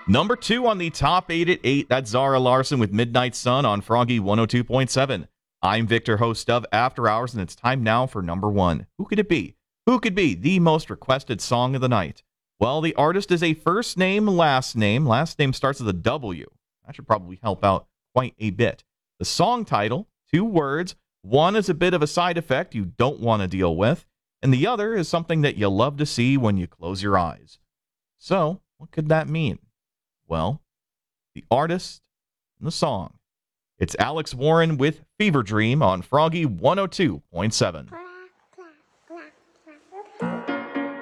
Number 2 on the top 8 at 8, that's Zara Larson with Midnight Sun on Froggy 102.7. I'm Victor, host of After Hours, and it's time now for number 1. Who could it be? Who could be the most requested song of the night? Well, the artist is a first name, last name. Last name starts with a W. That should probably help out quite a bit. The song title, 2 words. One is a bit of a side effect you don't want to deal with, and the other is something that you love to see when you close your eyes. So, what could that mean? Well, the artist and the song. It's Alex Warren with Fever Dream on Froggy 102.7.